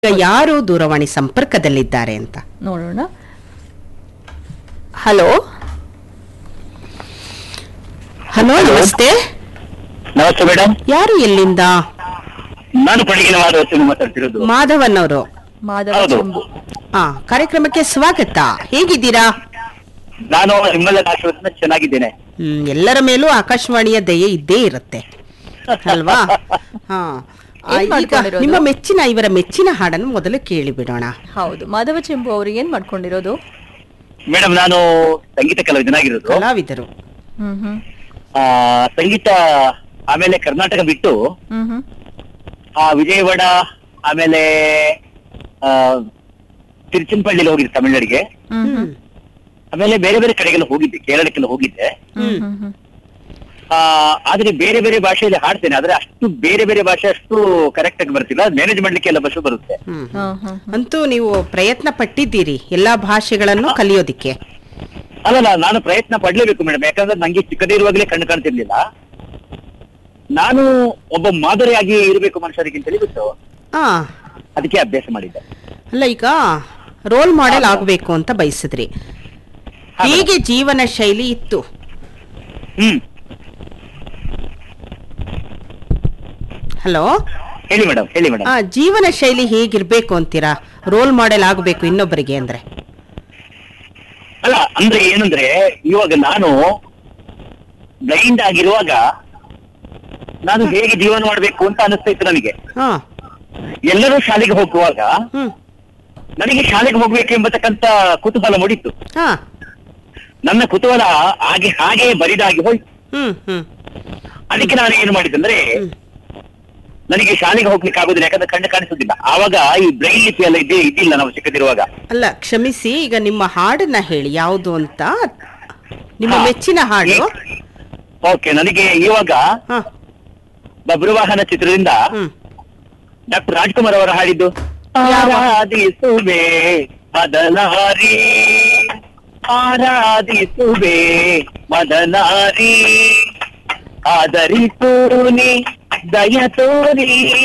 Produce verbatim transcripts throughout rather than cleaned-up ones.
ಈಗ ಯಾರು ದೂರವಾಣಿ ಸಂಪರ್ಕದಲ್ಲಿದ್ದಾರೆ ಅಂತ ನೋಡೋಣ. ಹಲೋ ಹಲೋ, ನಮಸ್ತೆ. ನಮಸ್ತೆ ಮೇಡಮ್. ಯಾರು, ಎಲ್ಲಿಂದ? ನಾನು ಪಡಿಗಿನ ಮಾಧವ ಮಾತಾಡ್ತಿರೋದು. ಮಾಧವನ್ ಅವರು. ಮಾಧವ ಹೌದು. ಚೆಂಬು. ಹಾ, ಕಾರ್ಯಕ್ರಮಕ್ಕೆ ಸ್ವಾಗತ. ಹೇಗಿದ್ದೀರಾ? ನಾನು ನಿಮ್ಮೆಲ್ಲ ಆಶೀರ್ವಾದ ಚೆನ್ನಾಗಿದ್ದೇನೆ. ಹ್ಮ್ ಎಲ್ಲರ ಮೇಲೂ ಆಕಾಶವಾಣಿಯ ದಯೆ ಇದ್ದೇ ಇರುತ್ತೆ ಅಲ್ವಾ? ಹಾ, ಆ, ಏನ್ ಈಗ ಮಾಡ್ಕೊಂಡಿರೋದು? ನಿಮ್ಮ ಮೆಚ್ಚಿನ ಇವರ ಮೆಚ್ಚಿನ ಹಾಡನ್ನು ಮೊದಲು ಕೇಳಿ ಬಿಡೋಣ. ಹೌದು, ಮಾಧವ ಚೆಂಬು ಅವರು ಏನ್ ಮಾಡ್ಕೊಂಡಿರೋದು? ಮೇಡಮ್, ನಾನು ಸಂಗೀತ ಕಲಾವಿದನಾಗಿರೋದು. ಕಲಾವಿದರು. ಹ್ಮ್ ಹ್ಮ್ ಆ, ಸಂಗೀತ ಆಮೇಲೆ ಕರ್ನಾಟಕ ಬಿಟ್ಟು ಹ್ಮ್ ಹ್ಮ್ ಆ ವಿಜಯವಾಡ ಆಮೇಲೆ ಆ ತಿರುಚನಪಳ್ಳಿಲಿ ಹೋಗಿದ್ದೆ ತಮಿಳ್ನಾಡಿಗೆ. ಹ್ಮ್ ಹ್ಮ್ ಆಮೇಲೆ ಬೇರೆ ಬೇರೆ ಕಡೆಗೆಲ್ಲ ಹೋಗಿದ್ದೆ, ಕೇರಳಕ್ಕೆಲ್ಲ ಹೋಗಿದ್ದೆ. ಹ್ಮ್ ಹ್ಮ್ ಹ್ಮ್ ಆ ಆದ್ರೆ ಬೇರೆ ಬೇರೆ ಭಾಷೆಯಲ್ಲಿ ಹಾಡ್ತೇನೆ, ಆದ್ರೆ ಅಷ್ಟು ಬೇರೆ ಬೇರೆ ಭಾಷೆ ಅಷ್ಟು ಕರೆಕ್ಟ್ ಆಗಿ ಬರ್ತಿಲ್ಲ. ಮ್ಯಾನೇಜ್ ಮಾಡ್ಲಿಕ್ಕೆ ಎಲ್ಲ ಬಸ್ಸು ಬರುತ್ತೆ. ಹ್ಮ್ ಹಾ, ಹಾ, ಹಾ. ಅಂತೂ ನೀವು ಪ್ರಯತ್ನ ಪಟ್ಟಿದ್ದೀರಿ ಎಲ್ಲಾ ಭಾಷೆಗಳನ್ನು ಕಲಿಯೋದಿಕ್ಕೆ. ಅಲ್ಲಲ್ಲ, ನಾನು ಪ್ರಯತ್ನ ಪಡ್ಲೇಬೇಕು ಮೇಡಮ್. ಯಾಕಂದ್ರೆ ನಂಗೆ ಚಿಕ್ಕದಿರುವಾಗಲೇ ಕಣ್ಣು ಕಾಣ್ತಿರ್ಲಿಲ್ಲ. ನಾನು ಒಬ್ಬ ಮಾದರಿಯಾಗಿ ಇರಬೇಕು ಮನುಷ್ಯರಿಗೆ ಅಂತ ಹೇಳಿ ಬಿಟ್ಟು ಹಾ, ಅದಕ್ಕೆ ಅಭ್ಯಾಸ ಮಾಡಿದ್ದೆ. ಅಲ್ಲ, ಈಗ ರೋಲ್ ಮಾಡೆಲ್ ಆಗ್ಬೇಕು ಅಂತ ಬಯಸಿದ್ರಿ. ಹೇಗೆ ಜೀವನ ಶೈಲಿ ಇತ್ತು? ಹ್ಮ್ ಹಲೋ, ಹೇಳಿ ಮೇಡಮ್, ಹೇಳಿ ಮೇಡಮ್. ಆ ಜೀವನ ಶೈಲಿ ಹೇಗಿರ್ಬೇಕು ಅಂತೀರಾ ರೋಲ್ ಮಾಡೆಲ್ ಆಗಬೇಕು ಇನ್ನೊಬ್ಬರಿಗೆ ಅಂದ್ರೆ? ಅಲ್ಲ, ಅಂದ್ರೆ ಏನಂದ್ರೆ ಇವಾಗ ನಾನು ಬ್ಲೈಂಡ್ ಆಗಿರುವಾಗ ನಾನು ಹೇಗೆ ಜೀವನ ಮಾಡ್ಬೇಕು ಅಂತ ಅನಿಸ್ತಾ ಇತ್ತು ನನಗೆ. ಹಾ, ಎಲ್ಲರೂ ಶಾಲೆಗೆ ಹೋಗುವಾಗ ಹ್ಮ್, ನನಗೆ ಶಾಲೆಗೆ ಹೋಗ್ಬೇಕು ಎಂಬತಕ್ಕಂತ ಕುತೂಹಲ ಮೂಡಿತ್ತು. ಹಾ, ನನ್ನ ಕುತೂಹಲ ಹಾಗೆ ಹಾಗೆ ಬರಿದಾಗಿ ಹೋಯ್ತು. ಹ್ಮ್, ಹ್ಮ್, ಅದಕ್ಕೆ ನಾನು ಏನು ಮಾಡಿದ್ದಂದ್ರೆ, ನನಗೆ ಶಾಲೆಗೆ ಹೋಗ್ಲಿಕ್ಕೆ ಆಗುದಿಲ್ಲ, ಯಾಕಂದ್ರೆ ಕಣ್ಣು ಕಾಣಿಸುದಿಲ್ಲ. ಆವಾಗ ಈ ಬ್ರೈನ್ ಲಿಪಿ ಎಲ್ಲ ಇದ್ದೇ ಇದ್ದಿಲ್ಲ ನಾವು ಚಿಕ್ಕದಿರುವಾಗ. ಅಲ್ಲ, ಕ್ಷಮಿಸಿ, ಈಗ ನಿಮ್ಮ ಹಾಡನ್ನ ಹೇಳಿ ಯಾವುದು ಅಂತ, ನಿಮ್ಮ ಹಾ. ಮೆಚ್ಚಿನ ಹಾಡು. ಓಕೆ, ನನಗೆ ಇವಾಗ ಹಾ, ಬಬ್ರುವಾಹನ ಚಿತ್ರದಿಂದ ಹ್ಮ್, ಡಾಕ್ಟರ್ ರಾಜ್ಕುಮಾರ್ ಅವರ ಹಾಡಿದ್ದು ಯಾವ? ಆರಾಧಿಸುವೆ ಮದನಾರಿ, ಆರಾಧಿಸುವೆ ಮದನಾರಿ, ಆದರಿಸೂನಿ ದಯ ತೋರಿ,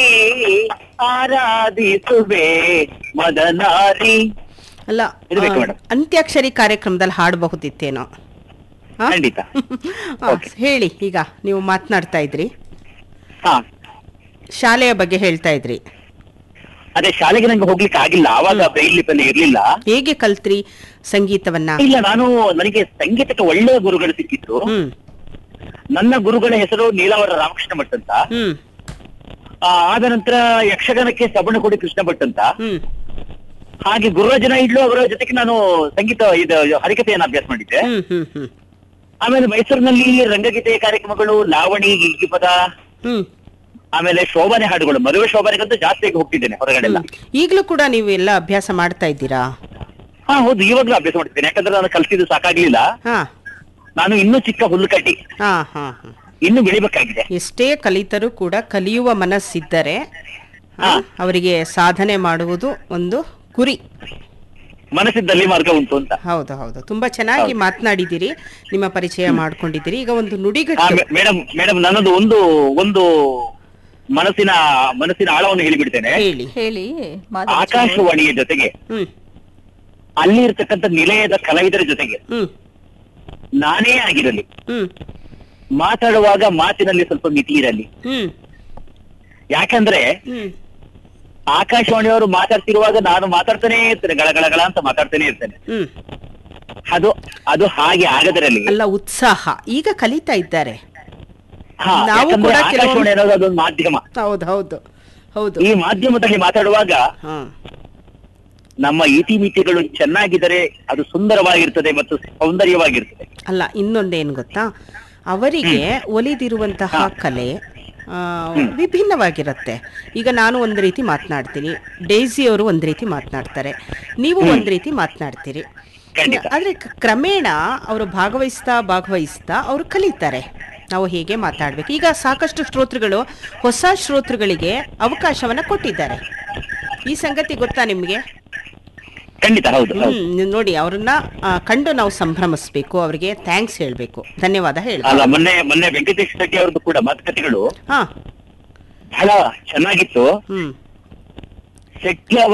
ಆರಾಧಿಸುವೆ ಮದನಾರಿ. ಅಲ್ಲ, ಇರ್ಬೇಕು ಆ, ಮೇಡಮ್. ಅಂತ್ಯಾಕ್ಷರಿ ಕಾರ್ಯಕ್ರಮದಲ್ಲಿ ಹಾಡಬಹುದಿತ್ತೇನೋ? ಹಾ? ಖಂಡಿತ. ಹಾ, ಓಕೆ. ಹೇಳಿ. ಈಗ ನೀವು ಮಾತನಾಡ್ತಾ ಇದ್ರಿ, ಹಾ, ಶಾಲೆಯ ಬಗ್ಗೆ ಹೇಳ್ತಾ ಇದ್ರಿ. ಅದೇ ಶಾಲೆಗೆ ನಂಗೆ ಹೋಗ್ಲಿಕ್ಕೆ ಆಗಿಲ್ಲ, ಆವಾಗ ಬ್ರೈಲ್ ಲಿಪಲ್ಲಿ ಇರ್ಲಿಲ್ಲ. ಹೇಗೆ ಕಲ್ತ್ರಿ ಸಂಗೀತವನ್ನ? ಇಲ್ಲ, ನಾನು ನನಗೆ ಸಂಗೀತಕ್ಕೆ ಒಳ್ಳೆಯ ಗುರುಗಳು ಸಿಕ್ಕಿದ್ರು. ಹ್ಮ್, ನನ್ನ ಗುರುಗಳ ಹೆಸರು ನೀಲಾವರ ರಾಮಕೃಷ್ಣ ಭಟ್ ಅಂತ. ಹ್ಮ್, ಆ, ಆದ ನಂತರ ಯಕ್ಷಗಾನಕ್ಕೆ ಸಬಣಕೋಡಿ ಕೃಷ್ಣ ಭಟ್ ಅಂತ. ಹ್ಮ್, ಹಾಗೆ ಗುರುರಾಜನ ಇಡ್ಲು ಅವರ ಜೊತೆಗೆ ನಾನು ಸಂಗೀತ ಇದು ಹರಿಕತೆಯನ್ನು ಅಭ್ಯಾಸ ಮಾಡಿದ್ದೆ. ಹ್ಮ್, ಹ್ಮ್, ಹ್ಮ್, ಆಮೇಲೆ ಮೈಸೂರಿನಲ್ಲಿ ರಂಗಗೀತೆ ಕಾರ್ಯಕ್ರಮಗಳು, ಲಾವಣಿ, ಗೀಗಿಪದ, ಹ್ಮ್, ಆಮೇಲೆ ಶೋಭಾನೆ ಹಾಡುಗಳು, ಮದುವೆ ಶೋಭಾನೆಗಂತೂ ಜಾಸ್ತಿಯಾಗಿ ಹೋಗ್ತಿದ್ದೇನೆ ಹೊರಗಡೆಲ್ಲ. ಈಗಲೂ ಕೂಡ ನೀವು ಎಲ್ಲ ಅಭ್ಯಾಸ ಮಾಡ್ತಾ ಇದ್ದೀರಾ? ಹಾ, ಹೌದು, ಇವಾಗ್ಲೂ ಅಭ್ಯಾಸ ಮಾಡ್ತಿದ್ದೇನೆ. ಯಾಕಂದ್ರೆ ನಾನು ಕಲ್ತಿದ್ದು ಸಾಕಾಗ್ಲಿಲ್ಲ. ಹಾ, ನಾನು ಇನ್ನೂ ಚಿಕ್ಕ ಹುಲ್ಲು ಕಟ್ಟಿ ಹಾ, ಹಾ, ಹಾ. ಇನ್ನೂ ಬೆಳಿಬೇಕಾಗಿದೆ. ಎಷ್ಟೇ ಕಲಿತರೂ ಕೂಡ ಕಲಿಯುವ ಮನಸ್ಸಿದ್ದರೆ ಆ, ಹಾ. ಅವರಿಗೆ ಸಾಧನೆ ಮಾಡುವುದು ಒಂದು ಗುರಿ. ಮನಸ್ಸಿದ್ದಲ್ಲಿ ಮಾರ್ಗ ಉಂಟು ಅಂತ. ಹೌದು, ಹೌದು, ತುಂಬಾ ಚೆನ್ನಾಗಿ ಹೌದು. ಮಾತನಾಡಿದ್ದೀರಿ, ನಿಮ್ಮ ಪರಿಚಯ ಮಾಡ್ಕೊಂಡಿದ್ದೀರಿ. ಈಗ ಒಂದು ಹಾ, ನುಡಿಗಟ್ಟು. ಮೇ- ಮೇಡಮ್ ಮೇಡಮ್ ನನ್ನದು ಒಂದು ಒಂದು ಮನಸ್ಸಿನ ಮನಸ್ಸಿನ ಆಳವನ್ನು ಹೇಳಿಬಿಡ್ತೇನೆ. ಹೇಳಿ. ಹೇಳಿ ಮಾಧವ ಚೆಂಬು. ಆಕಾಶವಾಣಿಯ ಜೊತೆಗೆ ಹ್ಮ್, ಅಲ್ಲಿ ಇರ್ತಕ್ಕಂಥ ನಿಲಯದ ಕಲಾವಿದರ ಜೊತೆಗೆ ಹ್ಮ್, ನಾನೇ ಆಗಿರಲಿ, ಹ್ಮ್, ಮಾತಾಡುವಾಗ ಮಾತಿನಲ್ಲಿ ಸ್ವಲ್ಪ ಮಿತಿ ಇರಲಿ. ಹ್ಮ್, ಯಾಕಂದ್ರೆ ಹ್ಮ್, ಆಕಾಶವಾಣಿಯವರು ಮಾತಾಡ್ತಿರುವಾಗ ನಾನು ಮಾತಾಡ್ತಾನೆ ಇರ್ತೇನೆ, ಗಳಗಳಗಳ ಅಂತ ಮಾತಾಡ್ತಾನೆ ಇರ್ತೇನೆ. ಹ್ಮ್. ಅದು ಅದು ಹಾಗೆ ಆಗದರಲ್ಲಿ ಅಲ್ಲ, ಉತ್ಸಾಹ ಈಗ ಕಲಿತಾ ಇದ್ದಾರೆ. ಹಾ, ನಾವು ಯಾಕಂದ್ರೆ ಕೂಡ ಕೆಲವೊಮ್ಮೆ- ಆಕಾಶವಾಣಿ ಅನ್ನೋದು ಅದೊಂದು ಮಾಧ್ಯಮ. ಹೌದು, ಹೌದು, ಹೌದು. ಈ ಮಾಧ್ಯಮದಲ್ಲಿ ಮಾತಾಡುವಾಗ ಹಾ, ನಮ್ಮ ಇತಿಮಿತಿಗಳು ಚೆನ್ನಾಗಿದ್ದರೆ ಅದು ಸುಂದರವಾಗಿರ್ತದೆ ಮತ್ತು ಸೌಂದರ್ಯವಾಗಿರ್ತದೆ. ಅಲ್ಲ, ಇನ್ನೊಂದೇನು ಗೊತ್ತಾ, ಅವರಿಗೆ ಒಲಿದಿರುವಂತಹ ಕಲೆ ಆ, ವಿಭಿನ್ನವಾಗಿರುತ್ತೆ. ಈಗ ನಾನು ಒಂದು ರೀತಿ ಮಾತನಾಡ್ತೀನಿ, ಡೇಸಿ ಅವರು ಒಂದು ರೀತಿ ಮಾತನಾಡ್ತಾರೆ, ನೀವು ಒಂದು ರೀತಿ ಮಾತನಾಡ್ತೀರಿ. ಖಂಡಿತ. ಆದರೆ ಕ್ರಮೇಣ ಅವರು ಭಾಗವಹಿಸ್ತಾ ಭಾಗವಹಿಸ್ತಾ ಅವರು ಕಲಿತಾರೆ ನಾವು ಹೇಗೆ ಮಾತಾಡ್ಬೇಕು. ಈಗ ಸಾಕಷ್ಟು ಶ್ರೋತೃಗಳು ಹೊಸ ಶ್ರೋತೃಗಳಿಗೆ ಅವಕಾಶವನ್ನ ಕೊಟ್ಟಿದ್ದಾರೆ. ಈ ಸಂಗತಿ ಗೊತ್ತಾ ನಿಮ್ಗೆ? ಖಂಡಿತ, ಹೌದು ಹೌದು. ಹ್ಮ್, ನೀವ್ ನೋಡಿ, ಅವ್ರನ್ನ ಆ, ಕಂಡು ನಾವು ಸಂಭ್ರಮಿಸ್ಬೇಕು, ಅವರಿಗೆ ಥ್ಯಾಂಕ್ಸ್ ಹೇಳ್ಬೇಕು, ಧನ್ಯವಾದ ಅಲ್ಲ, ಹೇಳ್ಬೇಕು. ಮೊನ್ನೆ ಮೊನ್ನೆ ವೆಂಕಟೇಶ್ ಶೆಟ್ಟಿ ಅವ್ರದ್ದು ಕೂಡ ಮಾತುಕತೆಗಳು ಹಾ, ಬಹಳ ಚೆನ್ನಾಗಿತ್ತು. ಹ್ಮ್, ಶೆಟ್ಟಿ